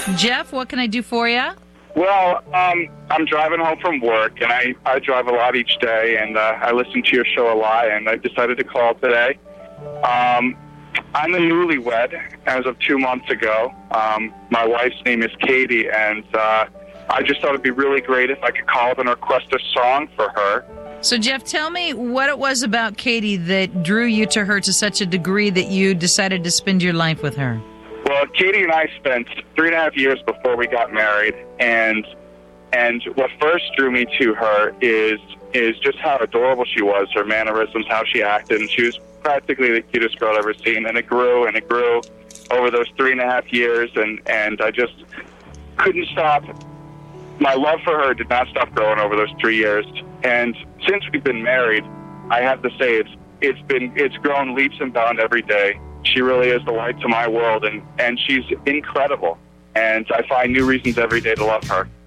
Jeff, what can I do for you? Well, I'm driving home from work, and I drive a lot each day, and I listen to your show a lot, and I decided to call today. I'm a newlywed as of 2 months ago. My wife's name is Katie, and I just thought it'd be really great if I could call up and request a song for her. So, Jeff, tell me what it was about Katie that drew you to her to such a degree that you decided to spend your life with her. Well, Katie and I spent 3.5 years before we got married, and what first drew me to her is just how adorable she was, her mannerisms, how she acted, and she was practically the cutest girl I've ever seen, and it grew over those 3.5 years, and I just couldn't stop. My love for her did not stop growing over those 3 years, and since we've been married, I have to say it's grown leaps and bounds every day. She really is the light to my world, and she's incredible, and I find new reasons every day to love her.